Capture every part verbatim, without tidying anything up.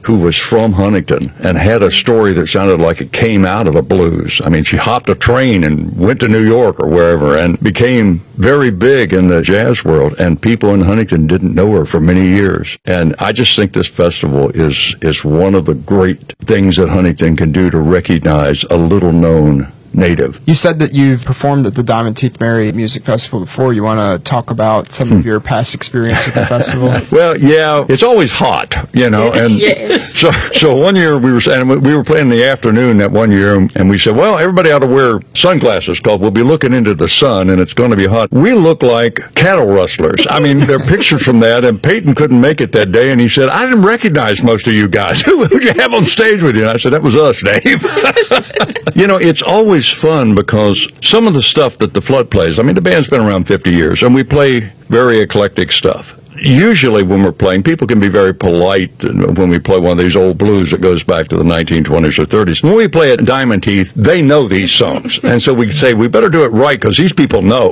who was from Huntington and had a story that sounded like it came out of a blues. I mean, she hopped a train and went to New York or wherever and became very big in the jazz world, and people in Huntington didn't know her for many years. And I just think this festival is, is one of the great things that Huntington can do to recognize a little-known native. You said that you've performed at the Diamond Teeth Mary Music Festival before. You want to talk about some of your past experience with the festival? Well, yeah, it's always hot, you know. And yes. so, so one year we were and we were playing in the afternoon that one year, and we said, well, everybody ought to wear sunglasses because we'll be looking into the sun and it's going to be hot. We look like cattle rustlers. I mean, there are pictures from that, and Peyton couldn't make it that day, and he said, I didn't recognize most of you guys. Who would you have on stage with you? And I said, that was us, Dave. You know, it's always fun because some of the stuff that the Flood plays, I mean, the band's been around fifty years, and we play very eclectic stuff. Usually when we're playing, people can be very polite when we play one of these old blues that goes back to the nineteen twenties or thirties. When we play at Diamond Teeth, they know these songs. And so we say, we better do it right because these people know.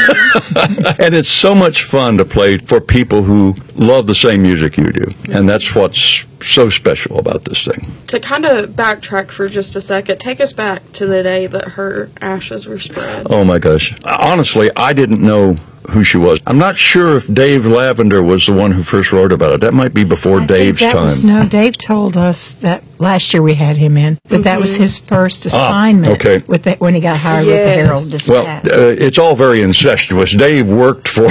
And it's so much fun to play for people who love the same music you do. And that's what's so special about this thing. To kind of backtrack for just a second, take us back to the day that her ashes were spread. Oh, my gosh. Honestly, I didn't know who she was. I'm not sure if Dave Lavender was the one who first wrote about it. That might be before I Dave's think that time. Was, no, Dave told us that last year we had him in, that mm-hmm. that was his first assignment ah, okay. with the, when he got hired yes. with the Herald Dispatch. Well, uh, it's all very incestuous. Dave worked for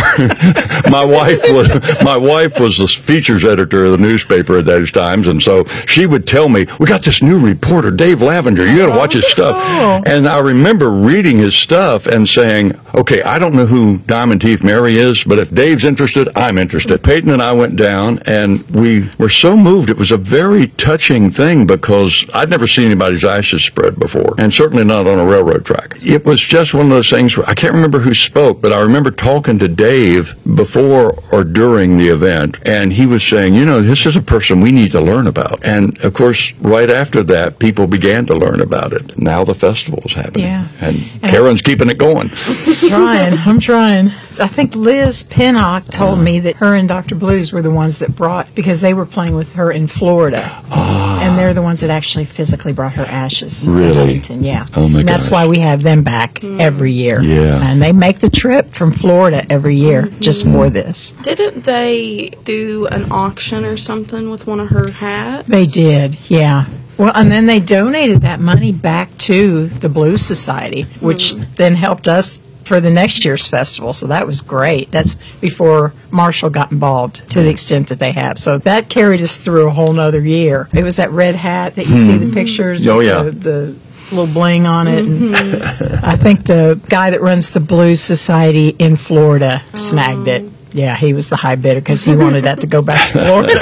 my wife was my wife was the features editor of the newspaper at those times, and so she would tell me, we got this new reporter, Dave Lavender, you got to watch his stuff. Oh. And I remember reading his stuff and saying, okay, I don't know who Diamond Teeth Mary is, but if Dave's interested, I'm interested. Peyton and I went down, and we were so moved. It was a very touching thing because I'd never seen anybody's ashes spread before, and certainly not on a railroad track. It was just one of those things where I can't remember who spoke, but I remember talking to Dave before or during the event, and he was saying, you know, this is a person we need to learn about. And, of course, right after that, people began to learn about it. Now the festival is happening. Yeah. And, and Karen's I, keeping it going. Trying. I'm trying. I think Liz Pinnock told me that her and Doctor Blues were the ones that brought, because they were playing with her in Florida. Ah. And they're the ones that actually physically brought her ashes really? to Huntington. Yeah. Oh, my And that's gosh. why we have them back mm. every year. Yeah. And they make the trip from Florida every year mm-hmm. just for this. Didn't they do an auction or something with one of her hats? They did, yeah. Well, and then they donated that money back to the Blues Society, which mm. then helped us for the next year's festival. So that was great. That's before Marshall got involved to the extent that they have. So that carried us through a whole nother year. It was that red hat that you mm. see the pictures oh, with yeah. the, the little bling on it. Mm-hmm. And I think the guy that runs the Blues Society in Florida oh. snagged it. Yeah, he was the high bidder because he wanted that to go back to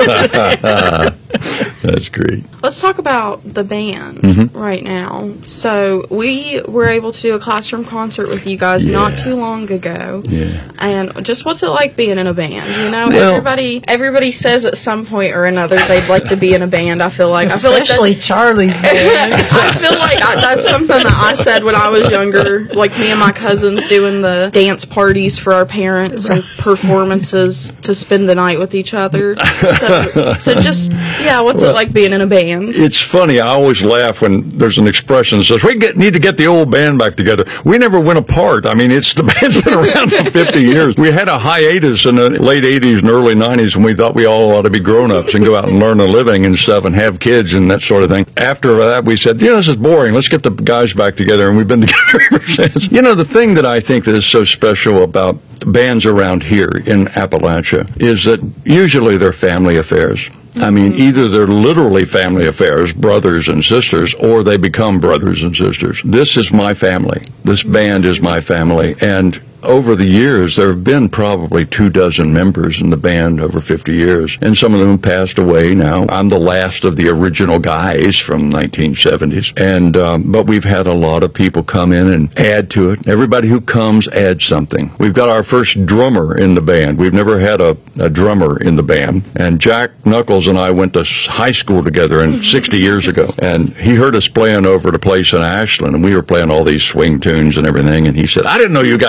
Florida. That's great. Let's talk about the band mm-hmm. right now. So we were able to do a classroom concert with you guys yeah. not too long ago. Yeah. And just what's it like being in a band? You know, well, everybody everybody says at some point or another they'd like to be in a band. I feel like especially I feel like Charlie's band. I feel like I, that's something that I said when I was younger. Like me and my cousins doing the dance parties for our parents and performances to spend the night with each other. So, so just yeah, what's well, it like being in a band? It's funny. I always laugh when there's an expression that says, we get, need to get the old band back together. We never went apart. I mean, it's the band's been around for fifty years. We had a hiatus in the late eighties and early nineties when we thought we all ought to be grown-ups and go out and learn a living and stuff and have kids and that sort of thing. After that, we said, you know, this is boring. Let's get the guys back together, and we've been together ever since. You know, the thing that I think that is so special about bands around here in Appalachia is that usually they're family affairs. I mean, either they're literally family affairs, brothers and sisters, or they become brothers and sisters. This is my family. This band is my family. And over the years, there have been probably two dozen members in the band over fifty years, and some of them passed away now. I'm the last of the original guys from nineteen seventies, and um, but we've had a lot of people come in and add to it. Everybody who comes adds something. We've got our first drummer in the band. We've never had a, a drummer in the band, and Jack Knuckles and I went to high school together in sixty years ago, and he heard us playing over at a place in Ashland, and we were playing all these swing tunes and everything, and he said, I didn't know you guys were playing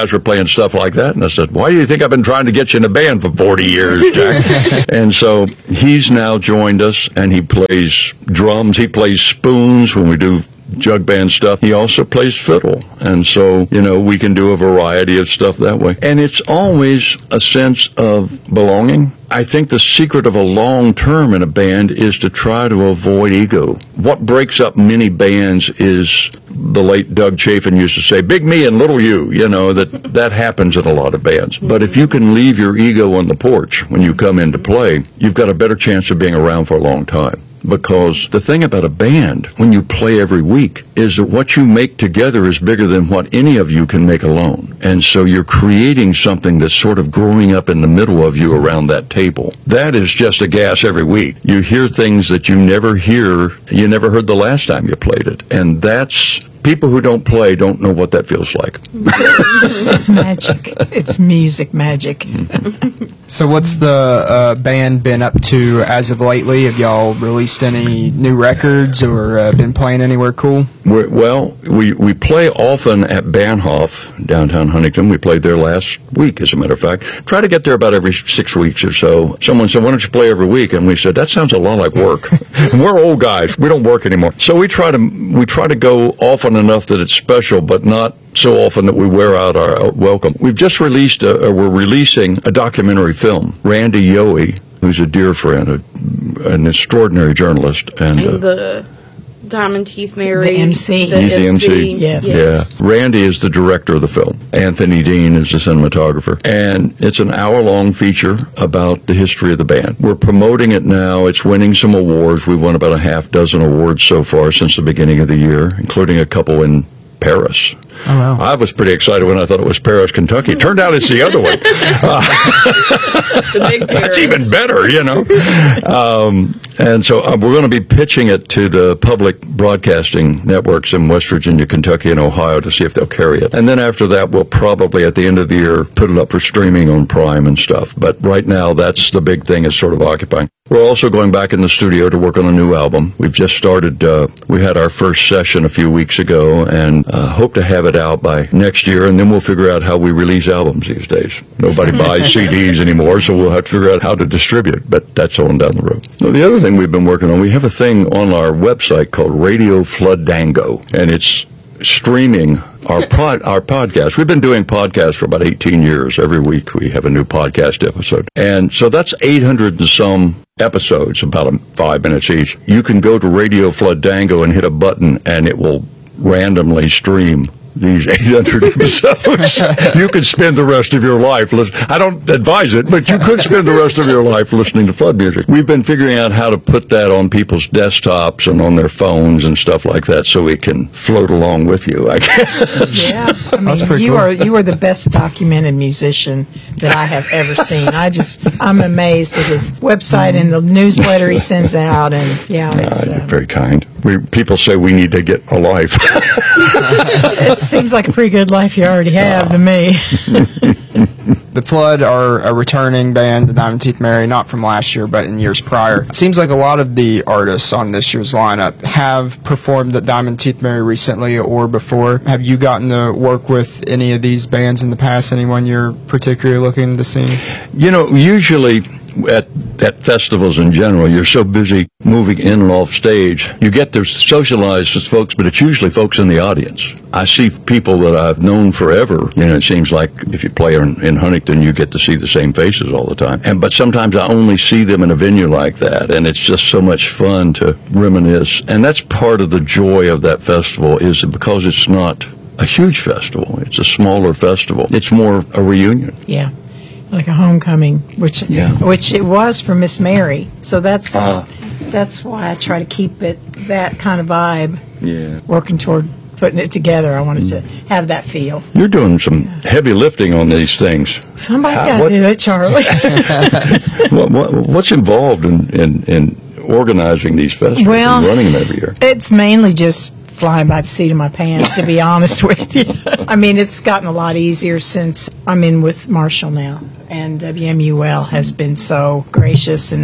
and stuff like that. And I said, why do you think I've been trying to get you in a band for forty years, Jack? And so he's now joined us, and he plays drums. He plays spoons when we do jug band stuff. He also plays fiddle. And so, you know, we can do a variety of stuff that way. And it's always a sense of belonging. I think the secret of a long term in a band is to try to avoid ego. What breaks up many bands is, the late Doug Chafin used to say, big me and little you. You know, that, that happens in a lot of bands. But if you can leave your ego on the porch when you come in to play, you've got a better chance of being around for a long time. Because the thing about a band, when you play every week, is that what you make together is bigger than what any of you can make alone. And so you're creating something that's sort of growing up in the middle of you around that table. That is just a gas every week. You hear things that you never hear, you never heard the last time you played it. And that's... people who don't play don't know what that feels like. it's, it's magic. It's music magic. So what's the uh, band been up to as of lately? Have y'all released any new records or uh, been playing anywhere cool? We're, well, we, we play often at Bahnhof, downtown Huntington. We played there last week, as a matter of fact. Try to get there about every six weeks or so. Someone said, why don't you play every week? And we said, that sounds a lot like work. And we're old guys. We don't work anymore. So we try to we try to go often enough that it's special, but not so often that we wear out our welcome. We've just released, a, or we're releasing a documentary film. Randy Yohe, who's a dear friend, a, an extraordinary journalist, and, And uh, the Diamond Teeth Mary. The M C. The He's the M C. Yes. Yes. Yeah. Randy is the director of the film. Anthony Dean is the cinematographer. And it's an hour-long feature about the history of the band. We're promoting it now. It's winning some awards. We've won about a half dozen awards so far since the beginning of the year, including a couple in Paris. Oh, wow. I was pretty excited when I thought it was Paris, Kentucky. Turned out it's the other one. The big Paris. That's even better, you know. Um, and so uh, we're going to be pitching it to the public broadcasting networks in West Virginia, Kentucky, and Ohio to see if they'll carry it. And then after that, we'll probably, at the end of the year, put it up for streaming on Prime and stuff. But right now, that's the big thing is sort of occupying. We're also going back in the studio to work on a new album. We've just started, uh, we had our first session a few weeks ago, and uh, hope to have it out by next year, and then we'll figure out how we release albums these days. Nobody buys C Ds anymore, so we'll have to figure out how to distribute, but that's on down the road. Now, the other thing we've been working on, we have a thing on our website called Radio Floodango, and it's streaming our pod, our podcast. We've been doing podcasts for about eighteen years. Every week we have a new podcast episode. And so that's eight hundred and some episodes, about a, five minutes each. You can go to Radio Floodango and hit a button, and it will randomly stream these eight hundred episodes. You could spend the rest of your life listening. I don't advise it, but you could spend the rest of your life listening to flood music. We've been figuring out how to put that on people's desktops and on their phones and stuff like that so it can float along with you, I guess. Yeah, I That's mean, pretty you cool. are you are the best documented musician that I have ever seen. I just I'm amazed at his website and the newsletter he sends out, and yeah, it's Uh, uh, very kind. We, people say we need to get a life. it seems like a pretty good life you already have to me. The Flood are a returning band, the Diamond Teeth Mary, not from last year, but in years prior. It seems like a lot of the artists on this year's lineup have performed at Diamond Teeth Mary recently or before. Have you gotten to work with any of these bands in the past? Anyone you're particularly looking to see? You know, usually at at festivals in general, you're so busy moving in and off stage, you get to socialize with folks, but it's usually folks in the audience. I see people that I've known forever. You know, it seems like if you play in, in Huntington, you get to see the same faces all the time. And but sometimes I only see them in a venue like that, and it's just so much fun to reminisce. And that's part of the joy of that festival, is because it's not a huge festival. It's a smaller festival. It's more a reunion. Yeah, like a homecoming, which Yeah. which it was for Miss Mary. So that's Uh. that's why I try to keep it that kind of vibe. Yeah. Working toward putting it together, I wanted to have that feel. You're doing some heavy lifting on these things. Somebody's Uh, got what- to do it, Charlie. what, what, what's involved in, in, in organizing these festivals Well, and running them every year? It's mainly just flying by the seat of my pants, to be honest with you. I mean, it's gotten a lot easier since I'm in with Marshall now, and W M U L has been so gracious and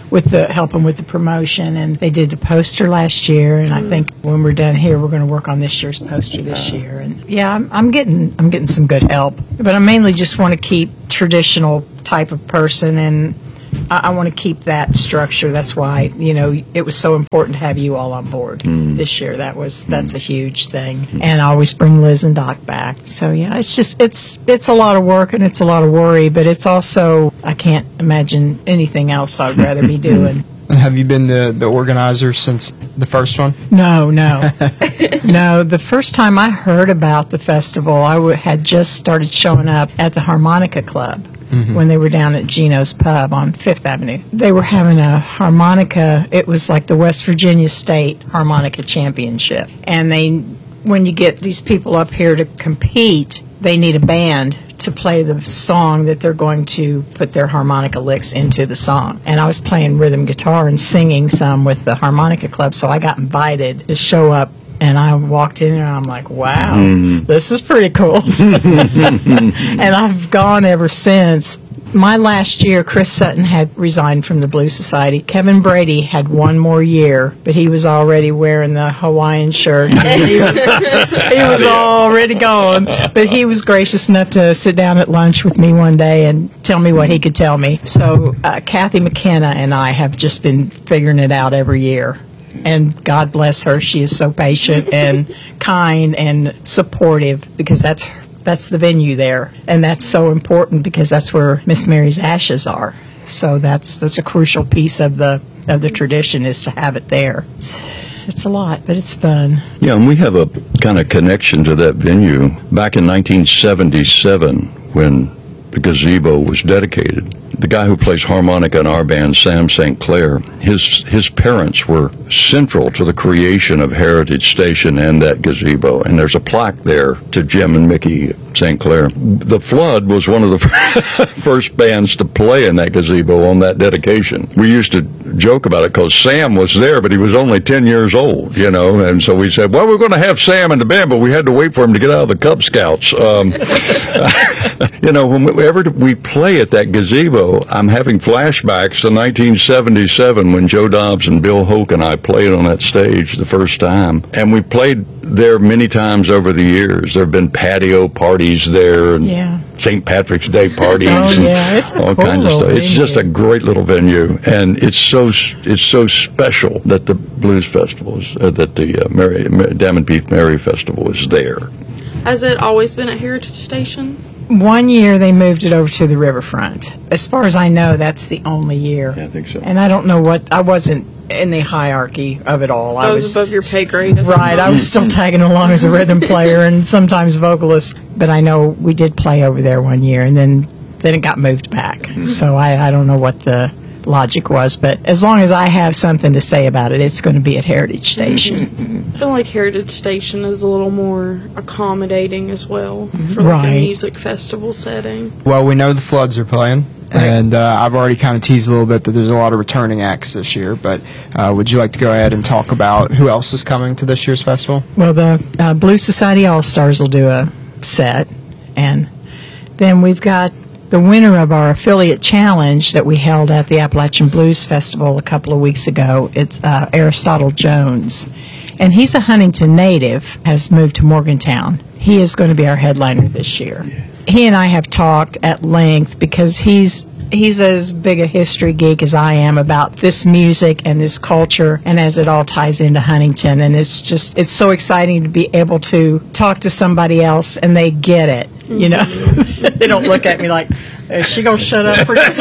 with the helping with the promotion, and they did the poster last year, and I think when we're done here, we're going to work on this year's poster this year. And yeah, I'm, I'm getting I'm getting some good help, but I mainly just want to keep traditional type of person, and I, I want to keep that structure. That's why, you know, it was so important to have you all on board mm. this year. That was that's a huge thing, and I always bring Liz and Doc back. So yeah, it's just it's it's a lot of work and it's a lot of worry, but it's also I can't imagine anything else I'd rather be doing. Have you been the, the organizer since the first one? No, no. No, the first time I heard about the festival, I w- had just started showing up at the Harmonica Club mm-hmm. when they were down at Gino's Pub on Fifth Avenue. They were having a harmonica, it was like the West Virginia State Harmonica Championship. And they, when you get these people up here to compete, they need a band to play the song that they're going to put their harmonica licks into the song. And I was playing rhythm guitar and singing some with the Harmonica Club, so I got invited to show up, and I walked in and I'm like, wow, mm. this is pretty cool. And I've gone ever since. My last year, Chris Sutton had resigned from the Blues Society. Kevin Brady had one more year, but he was already wearing the Hawaiian shirt. He was, he was already gone. But he was gracious enough to sit down at lunch with me one day and tell me what he could tell me. So uh, Kathy McKenna and I have just been figuring it out every year. And God bless her. She is so patient and kind and supportive, because that's her. That's the venue there, and that's so important because that's where Miss Mary's ashes are. So that's that's a crucial piece of the of the tradition, is to have it there. It's, it's a lot, but it's fun. Yeah, and we have a kind of connection to that venue. Back in nineteen seventy-seven, when the gazebo was dedicated, the guy who plays harmonica in our band, Sam Saint Clair, his his parents were central to the creation of Heritage Station and that gazebo. And there's a plaque there to Jim and Mickey Saint Clair. The Flood was one of the first bands to play in that gazebo on that dedication. We used to joke about it because Sam was there, but he was only ten years old, you know, and so we said, well, we're going to have Sam in the band, but we had to wait for him to get out of the Cub Scouts. Um, you know, whenever we play at that gazebo, I'm having flashbacks to nineteen seventy-seven when Joe Dobbs and Bill Hoke and I played on that stage the first time. And we played there many times over the years. There have been patio parties there and yeah. Saint Patrick's Day parties oh, and yeah. it's a all cool kinds of stuff. venue. It's just a great little venue, and it's so it's so special that the Blues Festival is, uh, that the uh, Mary, Diamond-Peath Mary Festival is there. Has it always been at Heritage Station? One year they moved it over to the riverfront. As far as I know, that's the only year. Yeah, I think so. And I don't know what, I wasn't in the hierarchy of it all. That I was, was above your pay grade. Right, I was still tagging along as a rhythm player and sometimes vocalist. But I know we did play over there one year, and then, then it got moved back. So I, I don't know what the logic was, but as long as I have something to say about it, it's going to be at Heritage Station. I feel like Heritage Station is a little more accommodating as well for like right. a music festival setting. Well, we know the Floods are playing, right. and uh, I've already kind of teased a little bit that there's a lot of returning acts this year, but uh, would you like to go ahead and talk about who else is coming to this year's festival? Well, the uh, Blues Society All-Stars will do a set, and then we've got the winner of our affiliate challenge that we held at the Appalachian Blues Festival a couple of weeks ago. It's uh, Aristotle Jones. And he's a Huntington native, has moved to Morgantown. He is going to be our headliner this year. Yeah. He and I have talked at length because he's he's as big a history geek as I am about this music and this culture, and as it all ties into Huntington. And it's just, it's so exciting to be able to talk to somebody else and they get it. You know, they don't look at me like, is she going to shut up for just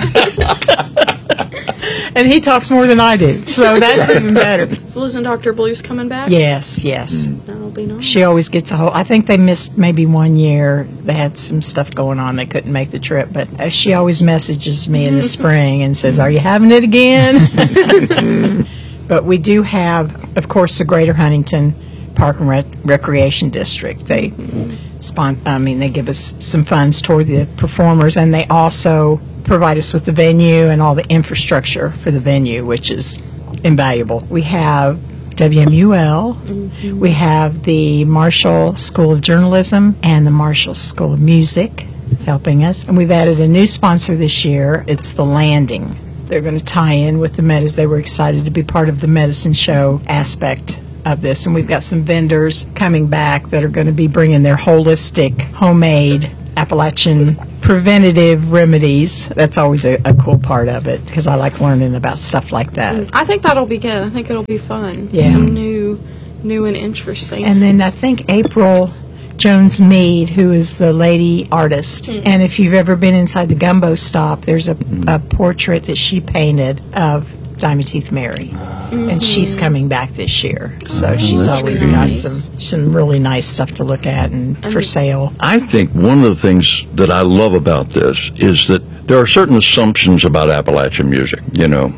And he talks more than I do, so that's even better. So listen, Doctor Blues coming back? Yes, yes. Mm. That'll be nice. She always gets a whole, I think they missed maybe one year. They had some stuff going on. They couldn't make the trip, but uh, she always messages me in the spring and says, are you having it again? But we do have, of course, the Greater Huntington Park and Rec- Recreation District. They spon- I mean, they give us some funds toward the performers, and they also provide us with the venue and all the infrastructure for the venue, which is invaluable. We have W M U L, mm-hmm. we have the Marshall School of Journalism and the Marshall School of Music helping us, and we've added a new sponsor this year. It's The Landing. they're going to tie in with the medicine. They were excited to be part of the medicine show aspect of this, and we've got some vendors coming back that are going to be bringing their holistic, homemade Appalachian preventative remedies. That's always a, a cool part of it because I like learning about stuff like that. I think that'll be good. I think it'll be fun. Yeah. Some new, new and interesting. And then I think April Jones Mead, who is the lady artist. Mm. And if you've ever been inside the Gumbo Stop, there's a, a portrait that she painted of Diamond Teeth Mary. Mm-hmm. And she's coming back this year. So oh, she's always nice. got some, some really nice stuff to look at and, and for sale. I think one of the things that I love about this is that there are certain assumptions about Appalachian music, you know.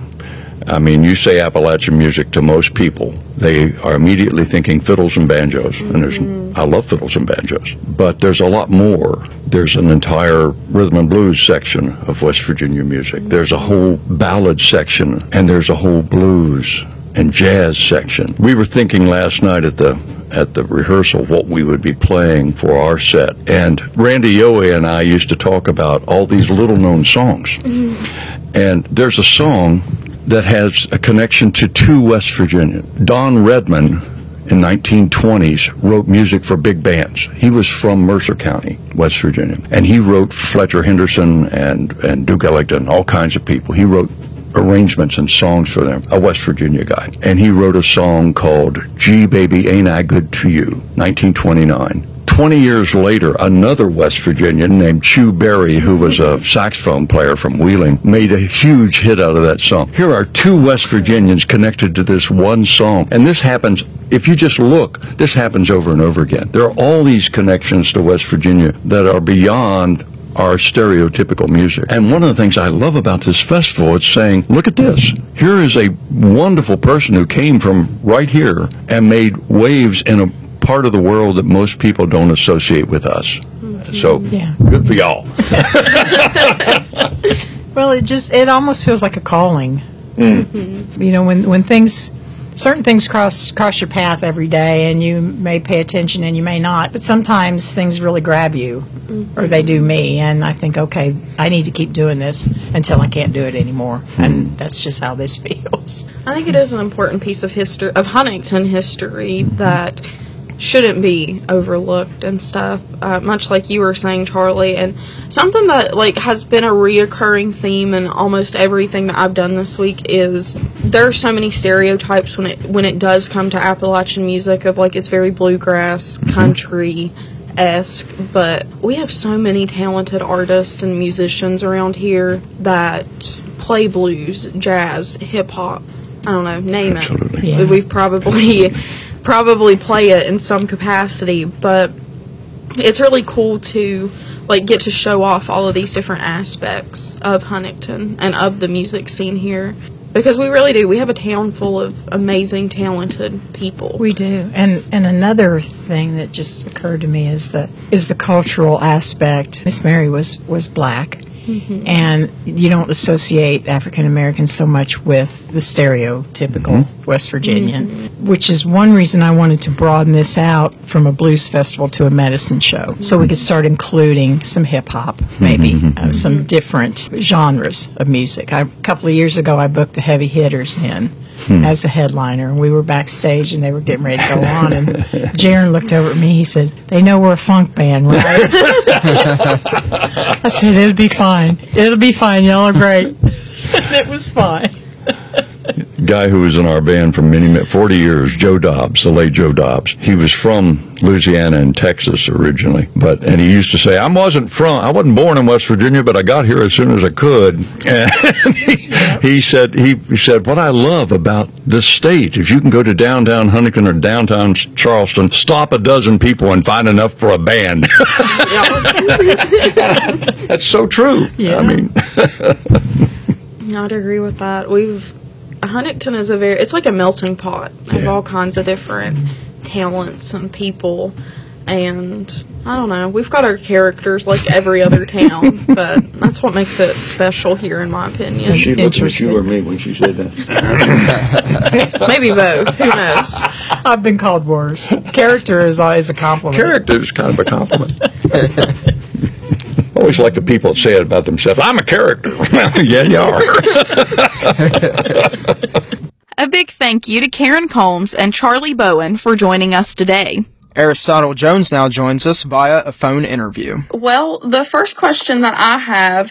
I mean, you say Appalachian music to most people, they are immediately thinking fiddles and banjos. Mm-hmm. And there's, I love fiddles and banjos. But there's a lot more. There's an entire rhythm and blues section of West Virginia music. Mm-hmm. There's a whole ballad section, and there's a whole blues and jazz section. We were thinking last night at the at the rehearsal what we would be playing for our set. And Randy Yohe and I used to talk about all these little-known songs. Mm-hmm. And there's a song that has a connection to two West Virginia. Don Redman in nineteen twenties wrote music for big bands. He was from Mercer County, West Virginia, and he wrote for Fletcher Henderson and, and Duke Ellington, all kinds of people. He wrote arrangements and songs for them, a West Virginia guy. And he wrote a song called Gee Baby Ain't I Good to You, nineteen twenty-nine. Twenty years later, another West Virginian named Chew Berry, who was a saxophone player from Wheeling, made a huge hit out of that song. Here are two West Virginians connected to this one song. And this happens, if you just look, this happens over and over again. There are all these connections to West Virginia that are beyond our stereotypical music. And one of the things I love about this festival is saying, look at this. Here is a wonderful person who came from right here and made waves in a part of the world that most people don't associate with us. Mm-hmm. So, yeah. Good for y'all. Well, it just, it almost feels like a calling. Mm-hmm. You know, when, when things, certain things cross cross your path every day, and you may pay attention and you may not, but sometimes things really grab you, mm-hmm. or they do me, and I think, okay, I need to keep doing this until I can't do it anymore, mm-hmm. and that's just how this feels. I think it is an important piece of history, of Huntington history, that shouldn't be overlooked and stuff, uh, much like you were saying, Charlie. And something that like has been a reoccurring theme in almost everything that I've done this week is there are so many stereotypes when it when it does come to Appalachian music of like it's very bluegrass, country esque, but we have so many talented artists and musicians around here that play blues, jazz, hip hop. I don't know, name Absolutely. it. Yeah. We've probably probably play it in some capacity, but it's really cool to like get to show off all of these different aspects of Huntington and of the music scene here, because we really do. We have a town full of amazing, talented people. We do. And and another thing that just occurred to me is the is the cultural aspect. Miss Mary was was black. Mm-hmm. And you don't associate African Americans so much with the stereotypical mm-hmm. West Virginian, mm-hmm. which is one reason I wanted to broaden this out from a blues festival to a medicine show, mm-hmm. so we could start including some hip-hop, maybe, mm-hmm. uh, some different genres of music. I, a couple of years ago, I booked the Heavy Hitters in Hmm. as a headliner, and we were backstage and they were getting ready to go on, and Jaron looked over at me, he said, "They know we're a funk band, right?" I said, "It'll be fine. It'll be fine. Y'all are great." And it was fine. Guy who was in our band for many, forty years, Joe Dobbs, the late Joe Dobbs. He was from Louisiana and Texas originally, but and he used to say, "I wasn't from, I wasn't born in West Virginia, but I got here as soon as I could." And he, he said, he, he said, "What I love about this state is you can go to downtown Huntington or downtown Charleston, stop a dozen people, and find enough for a band." That's so true. Yeah. I mean, I'd agree with that. We've Huntington is a very, it's like a melting pot of Yeah. all kinds of different talents and people, and I don't know, we've got our characters like every other town, but that's what makes it special here, in my opinion. she looked at Interesting. you or me when she said that. Maybe both, who knows? I've been called worse. Character is always a compliment. Character is kind of a compliment. Oh, always like the people that say it about themselves. I'm a character. Yeah, you are. A big thank you to Karen Combs and Charlie Bowen for joining us today. Aristotle Jones now joins us via a phone interview. Well, the first question that I have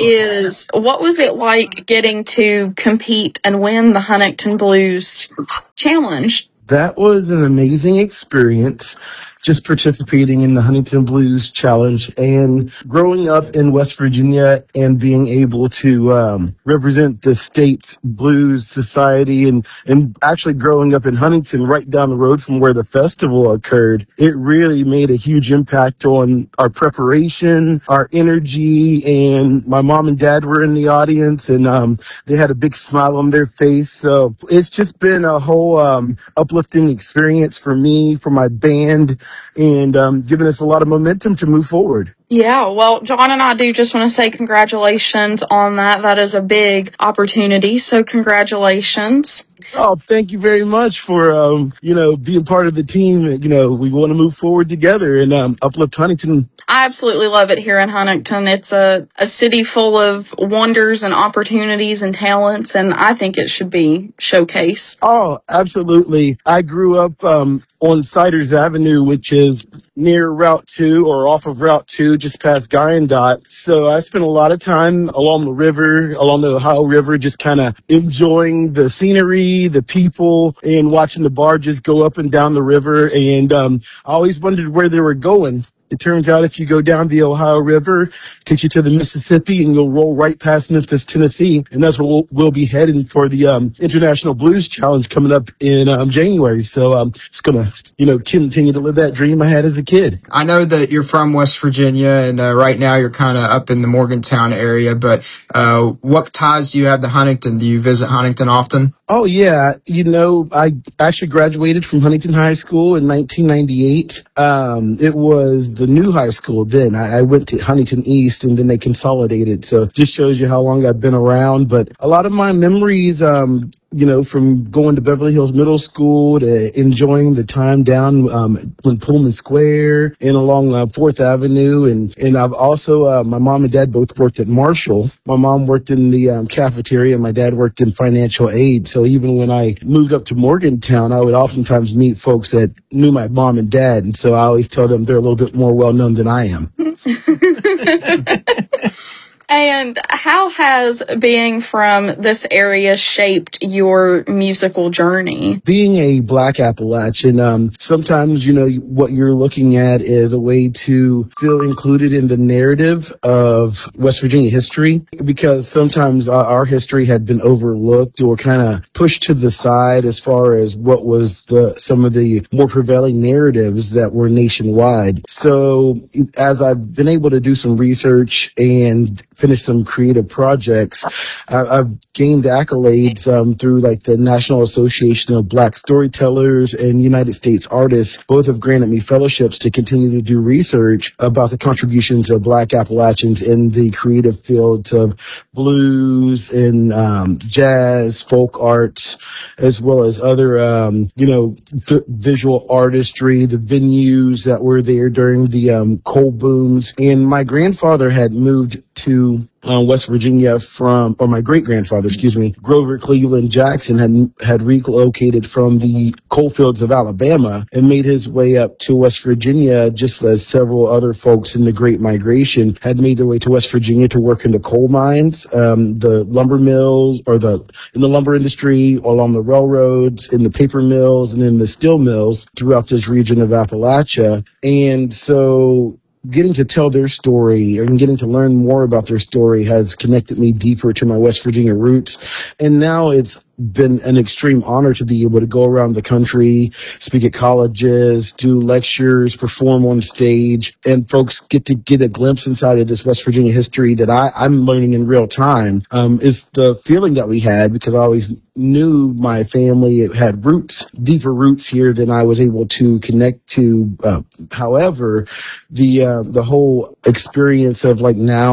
is, what was it like getting to compete and win the Huntington Blues Challenge? That was an amazing experience, just participating in the Huntington Blues Challenge and growing up in West Virginia and being able to um, represent the state's blues society and, and actually growing up in Huntington right down the road from where the festival occurred. It really made a huge impact on our preparation, our energy, and my mom and dad were in the audience and um, they had a big smile on their face. So it's just been a whole um, uplifting experience for me, for my band, and um, giving us a lot of momentum to move forward. Yeah, well, John and I do just want to say congratulations on that. That is a big opportunity, so congratulations. Oh, thank you very much for, um, you know, being part of the team. You know, we want to move forward together and um, uplift Huntington. I absolutely love it here in Huntington. It's a, a city full of wonders and opportunities and talents, and I think it should be showcased. Oh, absolutely. I grew up um, on Siders Avenue, which is near Route two or off of Route two, just past Guyandotte. So I spent a lot of time along the river, along the Ohio River, just kind of enjoying the scenery, the people, and watching the barges go up and down the river. And um, I always wondered where they were going. It turns out if you go down the Ohio River, it takes you to the Mississippi, and you'll roll right past Memphis, Tennessee. And that's where we'll, we'll be heading for the um, International Blues Challenge coming up in um, January. So I'm um, just going to, you know, continue to live that dream I had as a kid. I know that you're from West Virginia, and uh, right now you're kind of up in the Morgantown area, but uh, what ties do you have to Huntington? Do you visit Huntington often? Oh, yeah. You know, I actually graduated from Huntington High School in nineteen ninety-eight. Um, it was the new high school then. I, I went to Huntington East, and then they consolidated. So just shows you how long I've been around. But a lot of my memories, um, you know, from going to Beverly Hills Middle School to enjoying the time down um, in Pullman Square and along uh, Fourth Avenue. And, and I've also, uh, my mom and dad both worked at Marshall. My mom worked in the um, cafeteria, and my dad worked in financial aid. So even when I moved up to Morgantown, I would oftentimes meet folks that knew my mom and dad. And so I always tell them they're a little bit more well-known than I am. And how has being from this area shaped your musical journey? Being a Black Appalachian, um, sometimes, you know, what you're looking at is a way to feel included in the narrative of West Virginia history, because sometimes our, our history had been overlooked or kind of pushed to the side as far as what was the some of the more prevailing narratives that were nationwide. So as I've been able to do some research and finish some creative projects, I, I've gained accolades um, through like the National Association of Black Storytellers and United States Artists. Both have granted me fellowships to continue to do research about the contributions of Black Appalachians in the creative fields of blues and um, jazz, folk arts, as well as other, um, you know, v- visual artistry, the venues that were there during the um, coal booms. And my grandfather had moved to uh, West Virginia from, or my great-grandfather, excuse me, Grover Cleveland Jackson had had relocated from the coal fields of Alabama and made his way up to West Virginia, just as several other folks in the Great Migration had made their way to West Virginia to work in the coal mines, um, the lumber mills, or the in the lumber industry, along the railroads, in the paper mills, and in the steel mills throughout this region of Appalachia. And so getting to tell their story and getting to learn more about their story has connected me deeper to my West Virginia roots. And now it's been an extreme honor to be able to go around the country, speak at colleges, do lectures, perform on stage, and folks get to get a glimpse inside of this West Virginia history that I, I'm learning in real time. Um, it's the feeling that we had, because I always knew my family had roots, deeper roots here than I was able to connect to. Uh, however, the uh, the whole experience of like now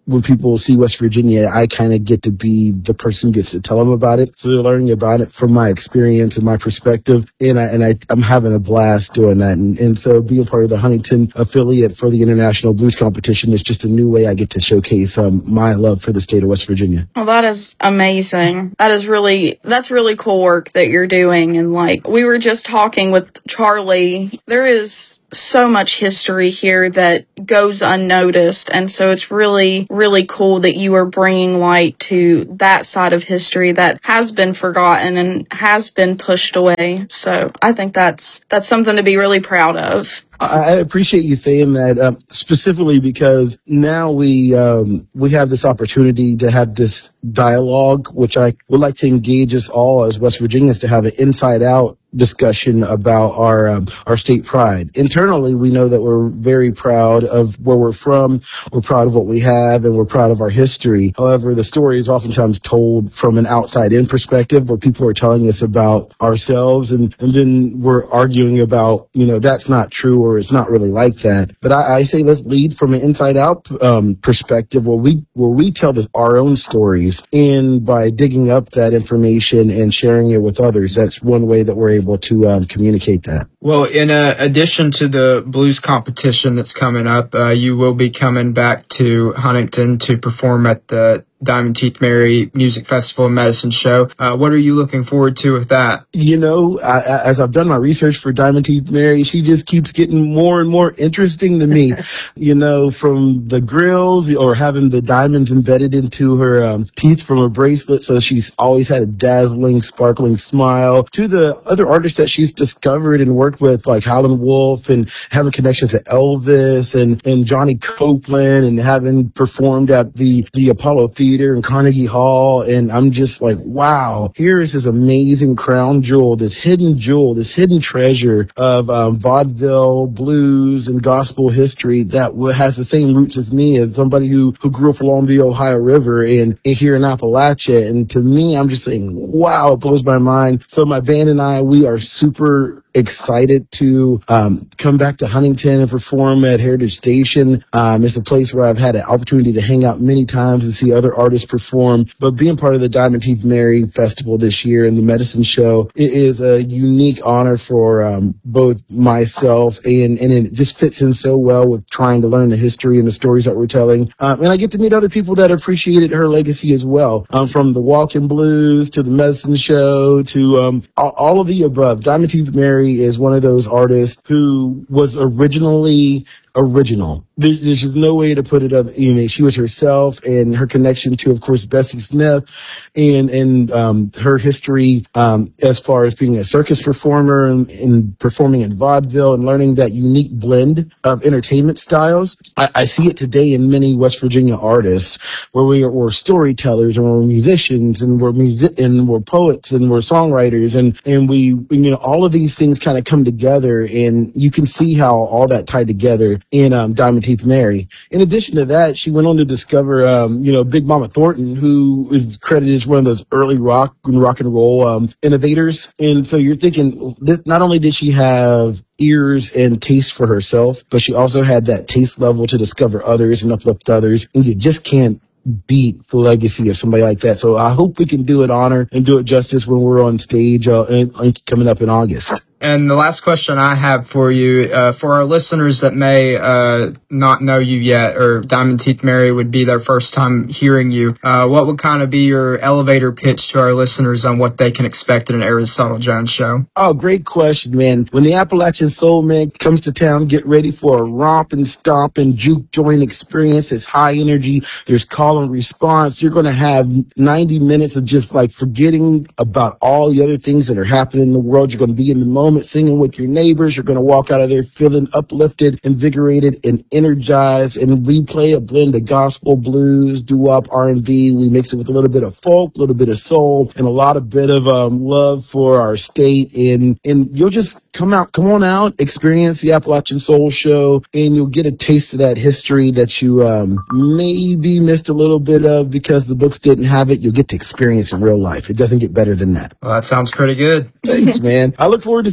when people see West Virginia, I kind of get to be the person who gets to tell them about it. So they're learning about it from my experience and my perspective. And I, and I, I'm having a blast doing that. And, and so being part of the Huntington affiliate for the International Blues Competition is just a new way I get to showcase um, my love for the state of West Virginia. Well, that is amazing. That is really, that's really cool work that you're doing. And like, we were just talking with Charlie, there is so much history here that goes unnoticed. And so it's really, really cool that you are bringing light to that side of history that has been forgotten and has been pushed away. So I think that's, that's something to be really proud of. I appreciate you saying that, um, specifically because now we um, we have this opportunity to have this dialogue, which I would like to engage us all as West Virginians to have an inside-out discussion about our um, our state pride. Internally, we know that we're very proud of where we're from. We're proud of what we have, and we're proud of our history. However, the story is oftentimes told from an outside-in perspective, where people are telling us about ourselves, and, and then we're arguing about, you know, that's not true or it's not really like that. But I, I say let's lead from an inside-out um, perspective, where we where we tell this, our own stories, and by digging up that information and sharing it with others, that's one way that we're able to um, communicate that. Well, in uh, addition to the blues competition that's coming up, uh, you will be coming back to Huntington to perform at the Diamond Teeth Mary Music Festival and Medicine Show. Uh, what are you looking forward to with that? You know, I, I, as I've done my research for Diamond Teeth Mary, she just keeps getting more and more interesting to me. You know, from the grills or having the diamonds embedded into her um, teeth from a bracelet, so she's always had a dazzling, sparkling smile, to the other artists that she's discovered and worked with, like Howlin' Wolf, and having connections to Elvis and, and Johnny Copeland, and having performed at the, the Apollo Theater and Carnegie Hall. And I'm just like, wow, here is this amazing crown jewel, this hidden jewel, this hidden treasure of um, vaudeville, blues, and gospel history that has the same roots as me, as somebody who, who grew up along the Ohio River and, and here in Appalachia. And to me, I'm just saying, wow, it blows my mind. So my band and I, we are super excited to um, come back to Huntington and perform at Heritage Station. Um, it's a place where I've had an opportunity to hang out many times and see other artists perform. But being part of the Diamond Teeth Mary Festival this year and the Medicine Show, it is a unique honor for um, both myself, and, and it just fits in so well with trying to learn the history and the stories that we're telling. Um, and I get to meet other people that appreciated her legacy as well, um, from the Walking Blues to the Medicine Show to um, all, all of the above. Diamond Teeth Mary is one of those artists who was originally original. There's, there's just no way to put it up. You know, she was herself, and her connection to, of course, Bessie Smith, and and um, her history um, as far as being a circus performer and, and performing in vaudeville and learning that unique blend of entertainment styles. I, I see it today in many West Virginia artists, where we are, we're storytellers and we're musicians and we're music and we're poets and we're songwriters, and and we, you know, all of these things kind of come together, and you can see how all that tied together in um, Diamond Teeth Mary. In addition to that, she went on to discover, um, you know, Big Mama Thornton, who is credited as one of those early rock and rock and roll um, innovators. And so you're thinking, this, not only did she have ears and taste for herself, but she also had that taste level to discover others and uplift others. And you just can't beat the legacy of somebody like that. So I hope we can do it honor and do it justice when we're on stage uh, and, and coming up in August. And the last question I have for you, uh, for our listeners that may uh, not know you yet, or Diamond Teeth Mary would be their first time hearing you, uh, what would kind of be your elevator pitch to our listeners on what they can expect at an Aristotle Jones show? Oh, great question, man. When the Appalachian Soul Man comes to town, get ready for a romp and stomp and juke joint experience. It's high energy. There's call and response. You're going to have ninety minutes of just like forgetting about all the other things that are happening in the world. You're going to be in the moment, singing with your neighbors. You're going to walk out of there feeling uplifted, invigorated, and energized. And we play a blend of gospel, blues, doo-wop, R and B. We mix it with a little bit of folk, a little bit of soul, and a lot of bit of um, love for our state. And and you'll just come out, come on out, experience the Appalachian Soul Show, and you'll get a taste of that history that you um, maybe missed a little bit of because the books didn't have it. You'll get to experience in real life. It doesn't get better than that. Well, that sounds pretty good. Thanks, man. I look forward to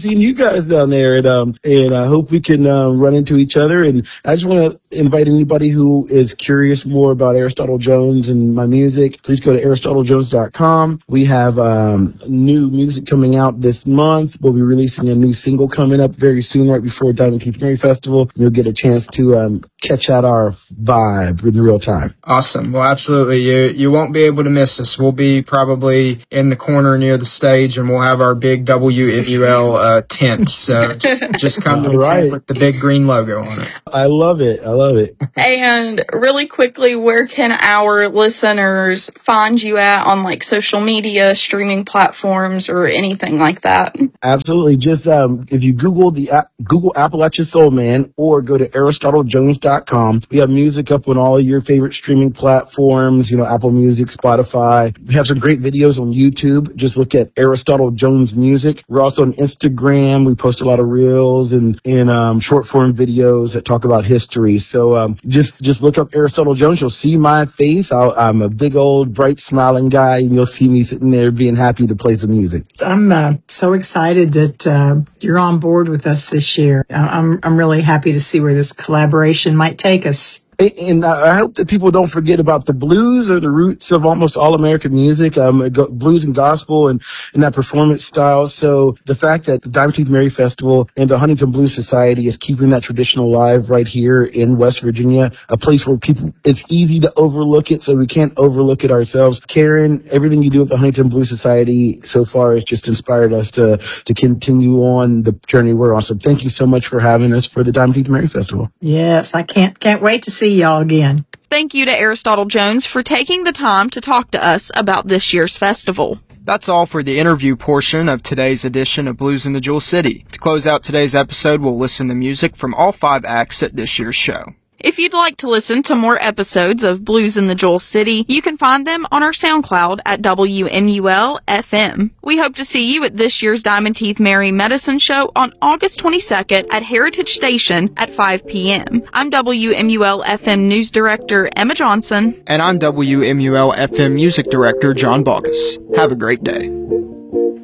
seeing you guys down there, and um, and I hope we can uh, run into each other. And I just want to invite anybody who is curious more about Aristotle Jones and my music. Please go to aristotle jones dot com. We have um, new music coming out this month. We'll be releasing a new single coming up very soon, right before Diamond Teeth Mary Festival. You'll get a chance to um, catch out our vibe in real time. Awesome. Well, absolutely. You you won't be able to miss us. We'll be probably in the corner near the stage, and we'll have our big W M U L uh, tent. So just, just come to the Right. tent with the big green logo on it. I love it. I love it. And really quickly, where can our listeners find you at on like social media, streaming platforms, or anything like that? Absolutely. Just um, if you Google the app, Google Appalachia Soul Man, or go to aristotle jones dot com. We have music up on all your favorite streaming platforms, you know, Apple Music, Spotify. We have some great videos on YouTube. Just look at Aristotle Jones Music. We're also on Instagram. We post a lot of reels and, and um, short form videos that talk about history. So um, just just look up Aristotle Jones. You'll see my face. I'll, I'm a big old bright smiling guy, and you'll see me sitting there being happy to play some music. I'm uh, so excited that uh, you're on board with us this year. I- I'm I'm really happy to see where this collaboration might take us. And I hope that people don't forget about the blues are the roots of almost all American music, um, blues and gospel and, and that performance style. So the fact that the Diamond Teeth Mary Festival and the Huntington Blues Society is keeping that tradition alive right here in West Virginia, a place where people, it's easy to overlook it, so we can't overlook it ourselves. Karen, everything you do with the Huntington Blues Society so far has just inspired us to, to continue on the journey we're on. So thank you so much for having us for the Diamond Teeth Mary Festival. Yes, I can't can't wait to see y'all again. Thank you to Aristotle Jones for taking the time to talk to us about this year's festival. That's all for the interview portion of today's edition of Blues in the Jewel City. To close out today's episode, we'll listen to music from all five acts at this year's show. If you'd like to listen to more episodes of Blues in the Jewel City, you can find them on our SoundCloud at W M U L F M. We hope to see you at this year's Diamond Teeth Mary Medicine Show on August twenty-second at Heritage Station at five p.m. I'm W M U L F M News Director Emma Johnson. And I'm W M U L F M Music Director John Baucus. Have a great day.